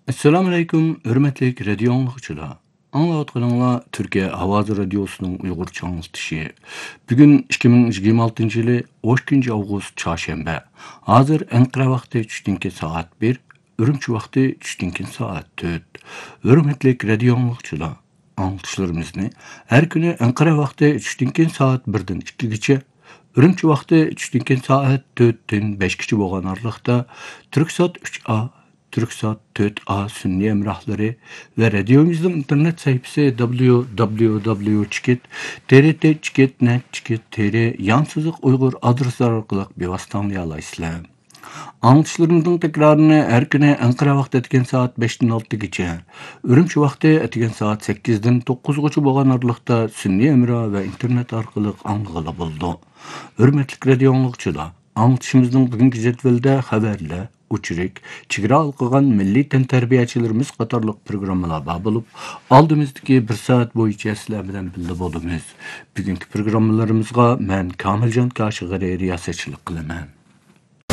Assalamu alaykum, hörmetlik radio anlıqçılar. Anlatqanыңlar Türkiye Havazi Radyosu'nun Uyghur çalışı. Bugün 2026 yılı 12 Ağustos çarşamba. Hazır Ankara vakti düştünki saat 1, Ürümçi vakti düştünki saat 4. Hörmetlik radio anlıqçılar. Anlatışlarımızı her günü Ankara vakti düştünki saat 1'den 2'gacha, Ürümçi vakti düştünki saat 4'ten 5'gacha bolgan arlıqda Türksat 3A Türksat 4A Sünni emrahları ve radyomuzun internet sayfası www.trt.net.tr yansızlık Uygur adresler arkalık bir vasıtanlıya alaysızlar. Anlatışlarımızın tekrarını her güne Ankara vakti etken saat 5'ten 6'gacha, Ürümçi vakti etken saat 8'den 9'gacha bolgan arlıqda Sünni emrah ve internet arkalık anlıqıla buldu. Hürmetlik radio anlıqçılar, anlatışımızın bugünkü jadvalda haberler, uçurik, çigara alqıgan milli tenterbiyachilarimiz qatorliq programmalar bar bolup, aldığımızdaki bir saat boyunca sizler bilen birga bolumuz. Bugünkü programmalarımızga men Kamiljon Kashig'ari riyosetchilik qilaman.